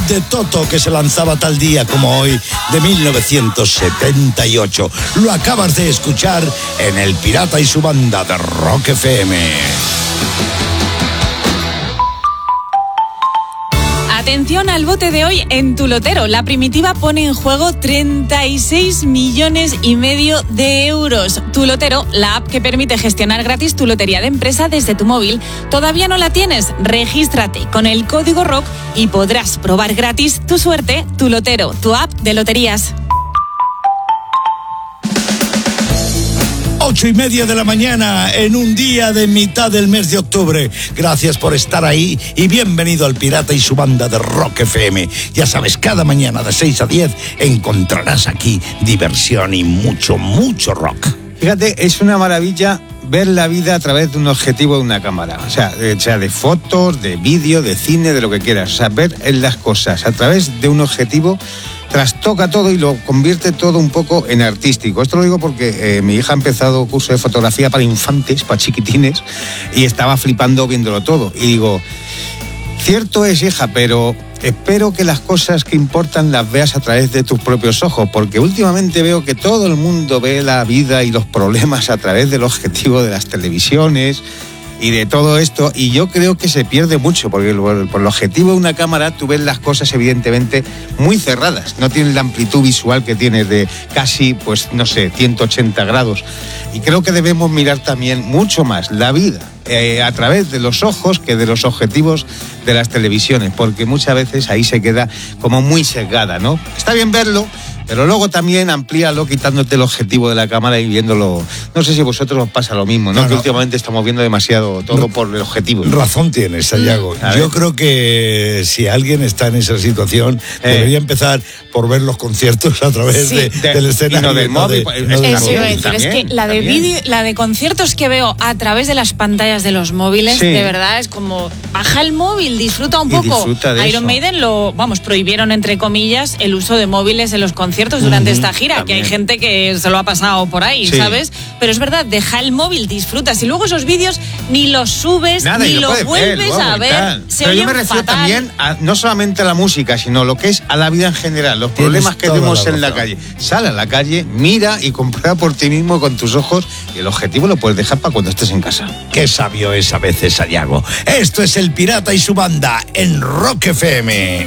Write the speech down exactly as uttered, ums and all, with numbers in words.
de Toto que se lanzaba tal día como hoy de mil novecientos setenta y ocho. Lo acabas de escuchar en El Pirata y su Banda de Rock F M. Atención al bote de hoy en Tu Lotero. La Primitiva pone en juego treinta y seis millones y medio de euros. Tu Lotero, la app que permite gestionar gratis tu lotería de empresa desde tu móvil. ¿Todavía no la tienes? Regístrate con el código ROCK y podrás probar gratis tu suerte. Tu Lotero, tu app de loterías. Ocho y media de la mañana en un día de mitad del mes de octubre. Gracias por estar ahí y bienvenido al Pirata y su Banda de Rock F M. Ya sabes, cada mañana de seis a diez encontrarás aquí diversión y mucho, mucho rock. Fíjate, es una maravilla ver la vida a través de un objetivo de una cámara. O sea, de, sea de fotos, de vídeo, de cine, de lo que quieras. O sea, ver las cosas a través de un objetivo trastoca todo y lo convierte todo un poco en artístico. Esto lo digo porque eh, mi hija ha empezado curso de fotografía para infantes, para chiquitines, y estaba flipando viéndolo todo. Y digo, cierto es, hija, pero espero que las cosas que importan las veas a través de tus propios ojos, porque últimamente veo que todo el mundo ve la vida y los problemas a través del objetivo de las televisiones y de todo esto, y yo creo que se pierde mucho, porque por el objetivo de una cámara tú ves las cosas evidentemente muy cerradas, no tienen la amplitud visual que tienes de casi, pues no sé, ciento ochenta grados, y creo que debemos mirar también mucho más la vida eh, a través de los ojos que de los objetivos de las televisiones, porque muchas veces ahí se queda como muy sesgada, ¿no? Está bien verlo, pero luego también amplíalo quitándote el objetivo de la cámara y viéndolo. No sé si a vosotros os pasa lo mismo, ¿no? no que no. Últimamente estamos viendo demasiado todo no. por el objetivo. Razón tienes, Sayago. Yo creo que si alguien está en esa situación, eh. debería empezar por ver los conciertos a través sí. de, de, del escenario. Y no del móvil. No de, no de, Eso iba a decir, también, es que la de vídeo, la de conciertos que veo a través de las pantallas de los móviles, sí. de verdad es como, baja el móvil, disfruta un y poco. Disfruta de Iron eso. Maiden lo, vamos, prohibieron entre comillas el uso de móviles en los conciertos durante uh-huh, esta gira, también. Que hay gente que se lo ha pasado por ahí, sí. ¿sabes? Pero es verdad, deja el móvil, disfrutas y luego esos vídeos ni los subes Nada, ni lo, lo vuelves ver, luego, a ver. Se Pero yo me refiero fatal. También a, no solamente a la música, sino lo que es a la vida en general, los problemas Tienes que vemos la en la calle. Sal a la calle, mira y comprueba por ti mismo con tus ojos, y el objetivo lo puedes dejar para cuando estés en casa. Qué sabio es a veces, Sayago. Esto es El Pirata y su Banda en Rock F M.